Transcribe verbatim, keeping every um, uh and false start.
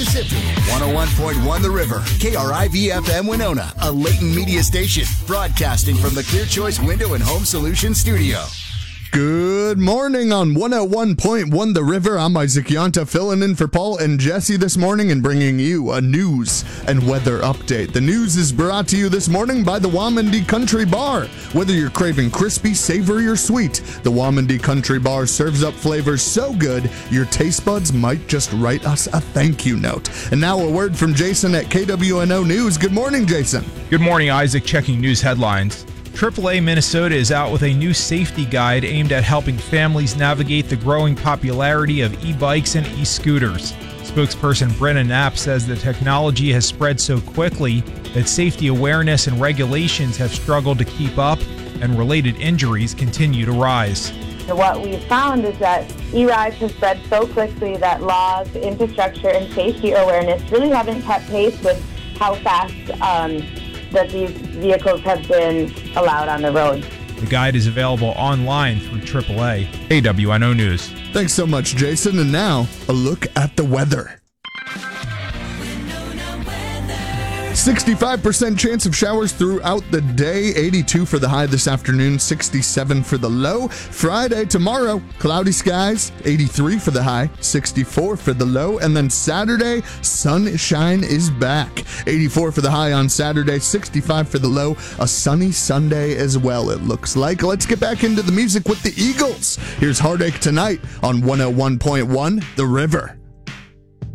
Mississippi. one oh one point one The River, K R I V F M Winona, a Leighton Media station, broadcasting from the Clear Choice Window and Home Solutions studio. Good morning on one oh one point one The River. I'm Isaac Yanta, filling in for Paul and Jesse this morning and bringing you a news and weather update. The news is brought to you this morning by the Wamandee Country Bar. Whether you're craving crispy, savory, or sweet, the Wamandee Country Bar serves up flavors so good your taste buds might just write us a thank you note. And now a word from Jason at K W N O News. Good morning, Jason. Good morning, Isaac. Checking news headlines. triple A Minnesota is out with a new safety guide aimed at helping families navigate the growing popularity of e-bikes and e-scooters. Spokesperson Brenna Knapp says the technology has spread so quickly that safety awareness and regulations have struggled to keep up, and related injuries continue to rise. So what we've found is that e-rides have spread so quickly that laws, infrastructure, and safety awareness really haven't kept pace with how fast um, that these vehicles have been allowed on the road. The guide is available online through triple A. K W N O News. Thanks so much, Jason. And now, a look at the weather. sixty-five percent chance of showers throughout the day. eighty-two for the high this afternoon. sixty-seven for the low. Friday, tomorrow, cloudy skies. eighty-three for the high. sixty-four for the low. And then Saturday, sunshine is back. eighty-four for the high on Saturday. sixty-five for the low. A sunny Sunday as well, it looks like. Let's get back into the music with the Eagles. Here's Heartache Tonight on one oh one point one The River.